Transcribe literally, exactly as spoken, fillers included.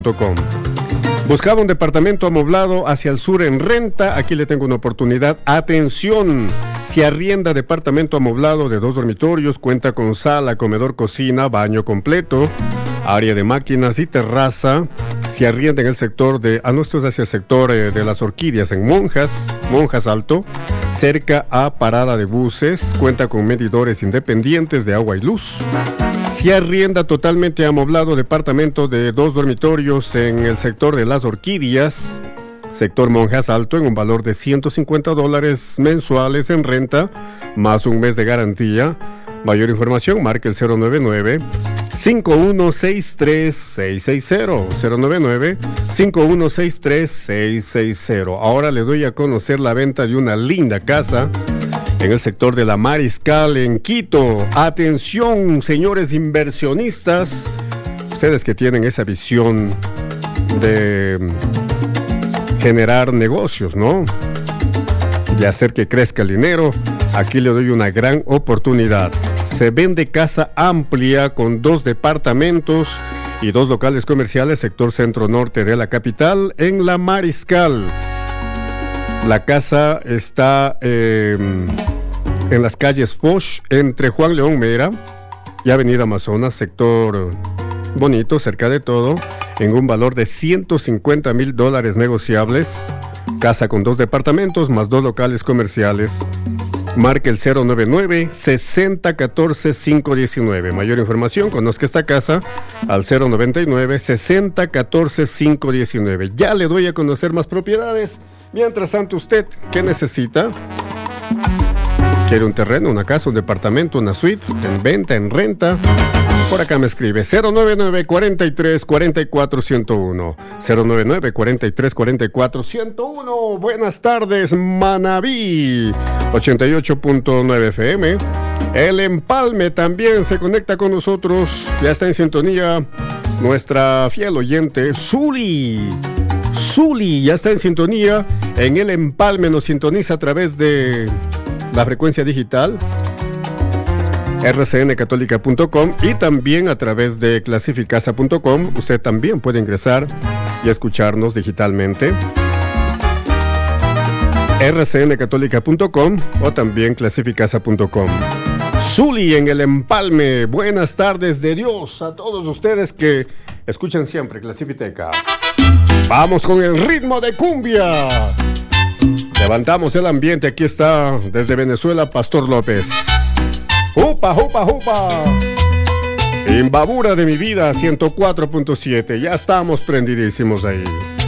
Com. Buscaba un departamento amoblado hacia el sur en renta. Aquí le tengo una oportunidad. Atención, si arrienda departamento amoblado de dos dormitorios, cuenta con sala, comedor, cocina, baño completo, área de máquinas y terraza. Si arrienda en el sector de, a nuestros hacia el sector eh, de las Orquídeas en Monjas, Monjas Alto, cerca a parada de buses, cuenta con medidores independientes de agua y luz. Si arrienda totalmente amoblado departamento de dos dormitorios en el sector de las Orquídeas, sector Monjas Alto, en un valor de ciento cincuenta dólares mensuales en renta, más un mes de garantía. Mayor información, marque el cero nueve nueve, cinco uno seis tres, seis seis cero, cero nueve nueve, cinco uno seis tres, seis seis cero. Ahora le doy a conocer la venta de una linda casa en el sector de la Mariscal en Quito. Atención, señores inversionistas, ustedes que tienen esa visión de generar negocios, ¿no? De hacer que crezca el dinero, aquí le doy una gran oportunidad. Se vende casa amplia con dos departamentos y dos locales comerciales, sector centro-norte de la capital, en la Mariscal. La casa está eh, en las calles Foch, entre Juan León Mera y Avenida Amazonas, sector bonito, cerca de todo, en un valor de ciento cincuenta mil dólares negociables. Casa con dos departamentos más dos locales comerciales. Marque el cero nueve nueve, sesenta, catorce, cinco diecinueve. Mayor información, conozca esta casa al cero noventa y nueve, sesenta, catorce, cinco diecinueve. Ya le doy a conocer más propiedades. Mientras tanto, ¿usted qué necesita? ¿Quiere un terreno, una casa, un departamento, una suite en venta, en renta? Por acá me escribe cero nueve nueve, cuarenta y tres, cuarenta y cuatro, ciento uno. cero nueve nueve, cuarenta y tres, cuarenta y cuatro, ciento uno. Buenas tardes, Manabí. ochenta y ocho punto nueve F M. El Empalme también se conecta con nosotros. Ya está en sintonía nuestra fiel oyente, Zuli. Zuli ya está en sintonía. En El Empalme nos sintoniza a través de la frecuencia digital R C N católica punto com y también a través de clasificasa punto com. Usted también puede ingresar y escucharnos digitalmente. R C N católica punto com o también clasificasa punto com. Zuli en El Empalme. Buenas tardes de Dios a todos ustedes que escuchan siempre Clasifiteca. Vamos con el ritmo de cumbia. Levantamos el ambiente. Aquí está desde Venezuela Pastor López. ¡Jupa, jupa, jupa! Imbabura de mi vida, ciento cuatro punto siete. Ya estamos prendidísimos ahí.